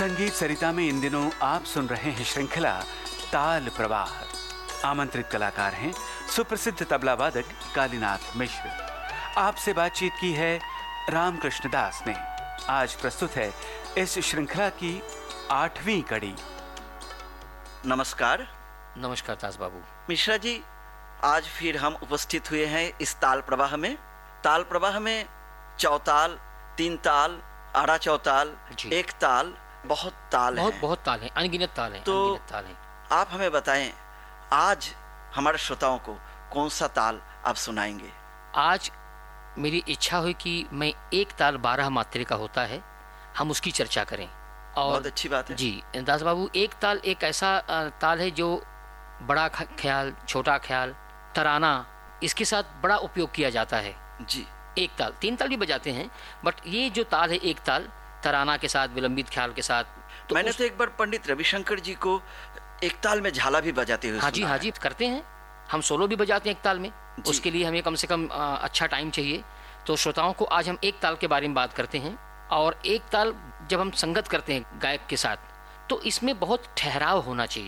संगीत सरिता में इन दिनों आप सुन रहे हैं श्रृंखला ताल प्रवाह। आमंत्रित कलाकार हैं सुप्रसिद्ध तबला वादक कालीनाथ मिश्र। आपसे बातचीत की है रामकृष्ण दास ने। आज प्रस्तुत है इस श्रृंखला की 8वीं कड़ी। नमस्कार। नमस्कार दास बाबू। मिश्रा जी, आज फिर हम उपस्थित हुए हैं इस ताल प्रवाह में। ताल प्रवाह में चौताल, तीन ताल, आड़ा चौताल, एक ताल, बहुत ताल हैं। बहुत ताल हैं, अनगिनत ताल हैं। तो अनगिनत ताल हैं। आप हमें बताएं, आज हमारे श्रोताओं को कौन सा ताल आप सुनाएंगे? आज मेरी इच्छा हुई कि मैं एक ताल 12 मात्रे का होता है, हम उसकी चर्चा करें। और बहुत अच्छी बात है जी दास बाबू, एक ताल एक ऐसा ताल है जो बड़ा ख्याल, छोटा ख्याल, तराना, इसके साथ बड़ा उपयोग किया जाता है। जी, एक ताल, तीन ताल भी बजाते हैं, बट ये जो ताल है एक ताल, तराना के साथ, विलंबित ख्याल के साथ। तो मैंने तो एक बार पंडित रविशंकर जी को एक ताल में झाला भी बजाते हुए हाँ जी करते हैं। हम सोलो भी बजाते हैं एक ताल में। उसके लिए हमें कम से कम अच्छा टाइम चाहिए। तो श्रोताओं को आज हम एक ताल के बारे में बात करते हैं। और एक ताल जब हम संगत करते हैं गायक के साथ, तो इसमें बहुत ठहराव होना चाहिए।